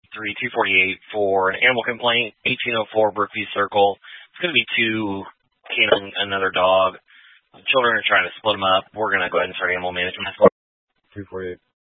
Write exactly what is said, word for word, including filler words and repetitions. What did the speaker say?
three two forty-eight for an animal complaint, eighteen oh four Brookview Circle. It's going to be two canine, another dog. Children are trying to split them up. We're going to go ahead and start animal management. two forty-eight.